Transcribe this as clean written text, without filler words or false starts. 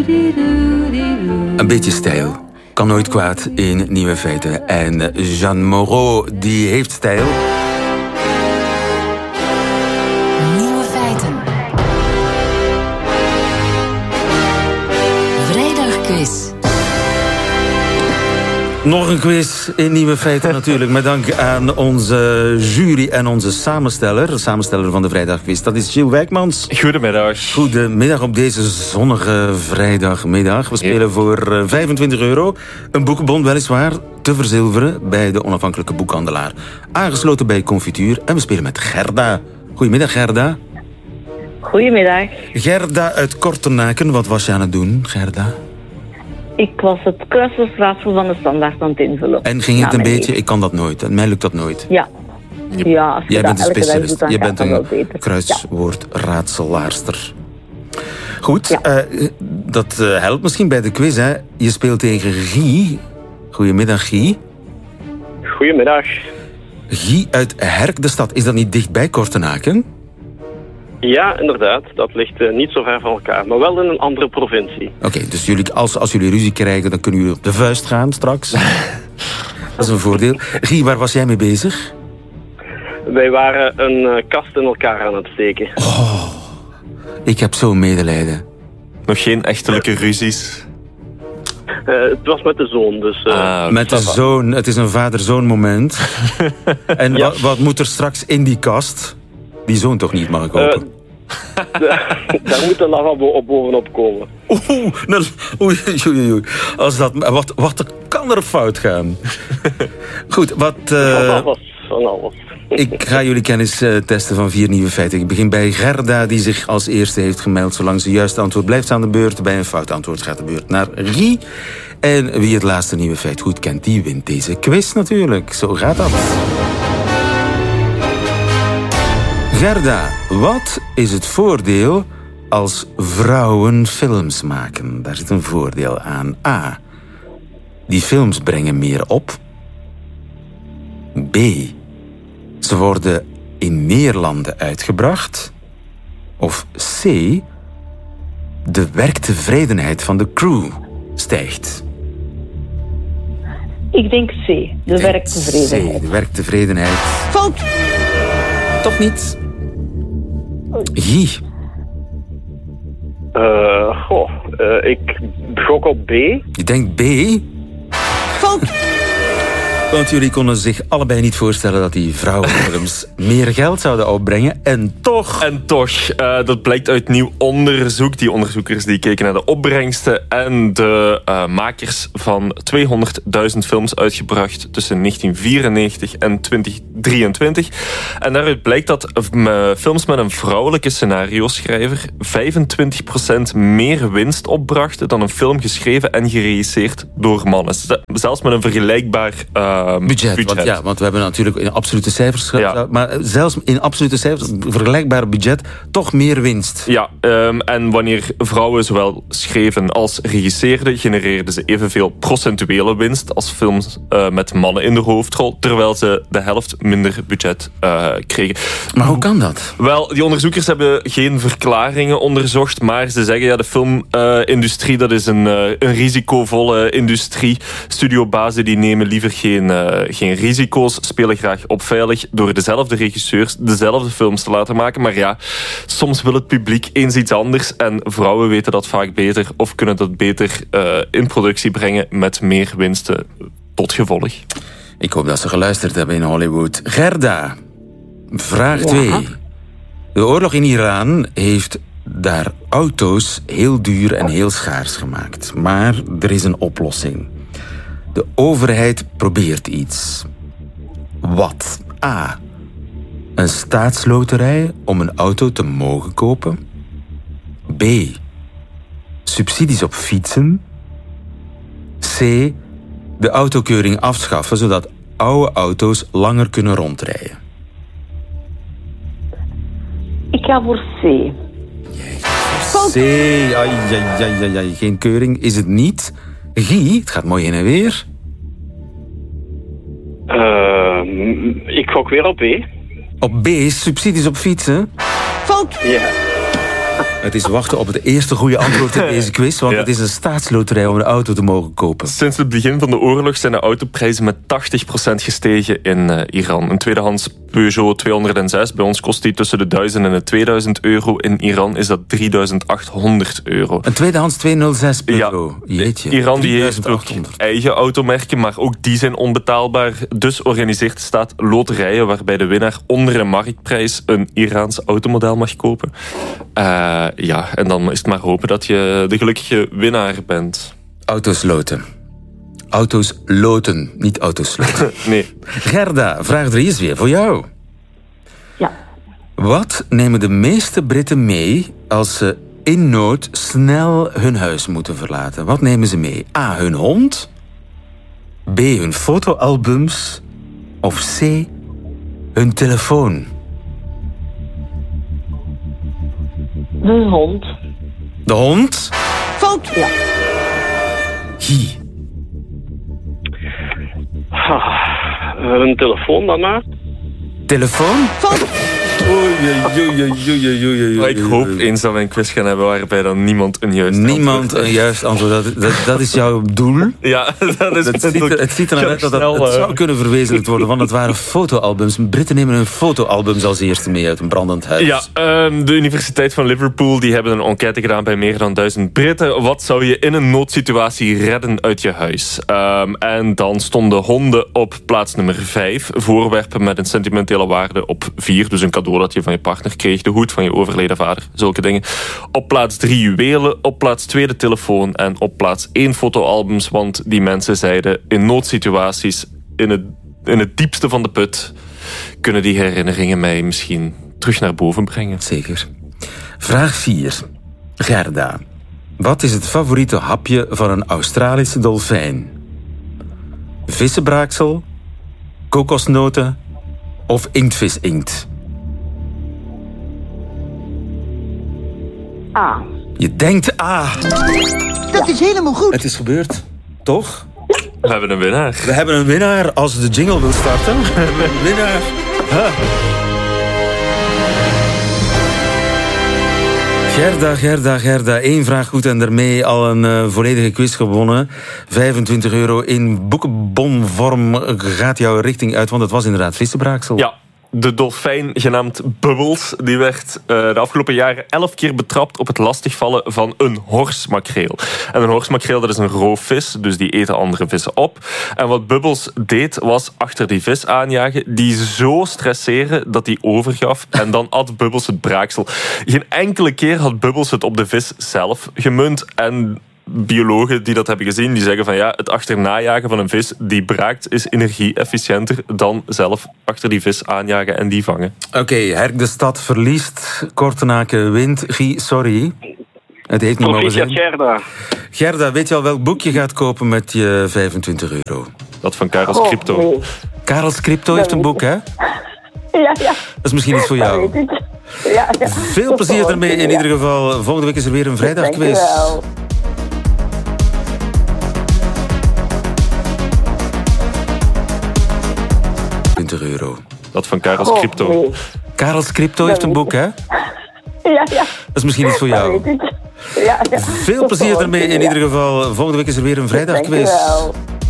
Een beetje stijl kan nooit kwaad in Nieuwe Feiten. En Jeanne Moreau, die heeft stijl. Nieuwe Feiten. Vrijdagquiz. Nog een quiz in Nieuwe Feiten natuurlijk. Met dank aan onze jury en onze samensteller van de Vrijdagquiz. Dat is Gilles Wijkmans. Goedemiddag. Goedemiddag op deze zonnige vrijdagmiddag. We spelen voor €25. Een boekenbon weliswaar te verzilveren bij de onafhankelijke boekhandelaar. Aangesloten bij Confituur. En we spelen met Gerda. Goedemiddag Gerda. Goedemiddag. Gerda uit Kortenaken. Wat was je aan het doen, Gerda? Ik was het kruiswoordraadsel van de standaard aan het invullen. En ging het een beetje? Ik kan dat nooit. Mij lukt dat nooit. Ja. Ja, als je Jij bent dat een elke dag specialist. doet, dan Je gaat bent dat wel een beter. kruiswoordraadselaarster. Goed, Ja. dat helpt misschien bij de quiz. Hè. Je speelt tegen Guy. Goedemiddag, Guy. Goedemiddag. Guy uit Herk de Stad. Is dat niet dichtbij Kortenaken? Ja, inderdaad. Dat ligt niet zo ver van elkaar, maar wel in een andere provincie. Oké, dus jullie, als jullie ruzie krijgen, dan kunnen jullie op de vuist gaan straks. Dat is een voordeel. Guy, waar was jij mee bezig? Wij waren een kast in elkaar aan het steken. Ik heb zo'n medelijden. Nog geen echtelijke ruzies. Het was met de zoon, dus... Met de zoon, het is een vader-zoon moment. En Ja. wat moet er straks in die kast? Die zoon toch niet, mag ik hopen? Daar moet de lavabo op bovenop komen. Oei. Als dat, wat kan er fout gaan? Goed, Van alles. ik ga jullie kennis testen van 4 nieuwe feiten. Ik begin bij Gerda, die zich als eerste heeft gemeld. Zolang ze juist antwoord blijft aan de beurt. Bij een fout antwoord gaat de beurt naar Guy. En wie het laatste nieuwe feit goed kent, die wint deze quiz natuurlijk. Zo gaat dat. Gerda, wat is het voordeel als vrouwen films maken? Daar zit een voordeel aan. A. Die films brengen meer op. B. Ze worden in meer landen uitgebracht. Of C. De werktevredenheid van de crew stijgt. Ik denk C, de werktevredenheid. C, de werktevredenheid. Fout! Toch niet? Guy. Ik gok op B. Je denkt B? Fout! Want jullie konden zich allebei niet voorstellen dat die vrouwenfilms meer geld zouden opbrengen. En toch... En toch, dat blijkt uit nieuw onderzoek. Die onderzoekers die keken naar de opbrengsten en de makers van 200.000 films uitgebracht tussen 1994 en 2023. En daaruit blijkt dat films met een vrouwelijke scenario-schrijver 25% meer winst opbrachten dan een film geschreven en geregisseerd door mannen. Zelfs met een vergelijkbaar budget. Want we hebben natuurlijk in absolute cijfers... Ja. Maar zelfs in absolute cijfers, vergelijkbaar budget, toch meer winst. Ja, en wanneer vrouwen zowel schreven als regisseerden, genereerden ze evenveel procentuele winst als films met mannen in de hoofdrol, terwijl ze de helft minder budget kregen. Maar hoe kan dat? Wel, die onderzoekers hebben geen verklaringen onderzocht, maar ze zeggen, de filmindustrie, dat is een risicovolle industrie. Studiobazen die nemen liever geen risico's, spelen graag op veilig door dezelfde regisseurs dezelfde films te laten maken. Maar ja, soms wil het publiek eens iets anders en vrouwen weten dat vaak beter of kunnen dat beter in productie brengen met meer winsten tot gevolg. Ik hoop dat ze geluisterd hebben in Hollywood. Gerda, vraag 2. De oorlog in Iran heeft daar auto's heel duur en heel schaars gemaakt. Maar er is een oplossing. De overheid probeert iets. Wat? A. Een staatsloterij om een auto te mogen kopen. B. Subsidies op fietsen. C. De autokeuring afschaffen, zodat oude auto's langer kunnen rondrijden. Ik ga voor C. C. Ai. Geen keuring is het niet. Guy, het gaat mooi heen en weer. Ik gok weer op B. Op B, subsidies op fietsen. Fout! Ja. Het is wachten op het eerste goede antwoord in deze quiz, want het is een staatsloterij om een auto te mogen kopen. Sinds het begin van de oorlog zijn de autoprijzen met 80% gestegen in Iran. Een tweedehands Peugeot 206, bij ons kost die tussen de 1000 en de 2000 euro. In Iran is dat 3800 euro. Een tweedehands 206 Peugeot. Jeetje. Iran die heeft ook 3800. eigen automerken, maar ook die zijn onbetaalbaar. Dus organiseert de staat loterijen waarbij de winnaar onder een marktprijs een Iraans automodel mag kopen. En dan is het maar hopen dat je de gelukkige winnaar bent. Auto's loten. Auto's loten, niet auto's loten. Nee. Gerda, vraag 3 is weer voor jou. Ja. Wat nemen de meeste Britten mee als ze in nood snel hun huis moeten verlaten? Wat nemen ze mee? A, hun hond. B, hun fotoalbums. Of C, hun telefoon. De hond. De hond? Fout. Ja. Guy. Een telefoon dan maar. Telefoon? Maar ik hoop eens dat we een quiz gaan hebben waarbij dan niemand een juist antwoord Niemand een juist antwoord. Dat is jouw doel? Ja, dat is Het ziet er naar uit dat het zou kunnen verwezenlijkt worden, want het waren fotoalbums. Britten nemen hun fotoalbums als eerste mee uit een brandend huis. Ja, de Universiteit van Liverpool die hebben een enquête gedaan bij meer dan 1000 Britten. Wat zou je in een noodsituatie redden uit je huis? En dan stonden honden op plaats nummer 5. Voorwerpen met een sentimentele waarde op 4. Dus een cadeau dat je van je partner kreeg. De hoed van je overleden vader. Zulke dingen. Op plaats 3 juwelen. Op plaats 2 de telefoon. En op plaats 1 fotoalbums. Want die mensen zeiden in noodsituaties, in het diepste van de put, kunnen die herinneringen mij misschien terug naar boven brengen. Zeker. Vraag 4. Gerda. Wat is het favoriete hapje van een Australische dolfijn? Vissenbraaksel, kokosnoten of inktvisinkt? A. Je denkt A. Dat is helemaal goed. Het is gebeurd. Toch? We hebben een winnaar. We hebben een winnaar als de jingle wil starten. We hebben een winnaar. Ha. Gerda. 1 vraag goed en daarmee al een volledige quiz gewonnen. €25 in boekenbonvorm gaat jouw richting uit, want het was inderdaad vissenbraaksel. Ja. De dolfijn, genaamd Bubbles, die werd de afgelopen jaren 11 keer betrapt op het lastigvallen van een horsmakreel. En een horsmakreel, dat is een roofvis, dus die eten andere vissen op. En wat Bubbles deed, was achter die vis aanjagen, die zo stresseren dat die overgaf. En dan at Bubbles het braaksel. Geen enkele keer had Bubbles het op de vis zelf gemunt. En biologen die dat hebben gezien, die zeggen van ja, het achternajagen van een vis die braakt is energie-efficiënter dan zelf achter die vis aanjagen en die vangen. Oké, Herk de Stad verliest, Kortenaken wint. Guy, sorry. Het heeft niet mogen zijn. Gerda. Gerda, weet je al welk boek je gaat kopen met je €25? Dat van Karels Crypto. Nee. Karels Crypto heeft een boek, hè? Ja. Dat is misschien iets voor jou. Dat weet ik. Ja. Veel plezier ermee in ieder geval. Volgende week is er weer een vrijdagquiz. Dankjewel. €20. Dat van Karels Crypto. Nee. Karels Crypto heeft een boek, hè? Ja. Dat is misschien iets voor jou. Dat weet ik. Ja. Veel plezier ermee in ieder geval. Volgende week is er weer een vrijdagquiz. Dankjewel.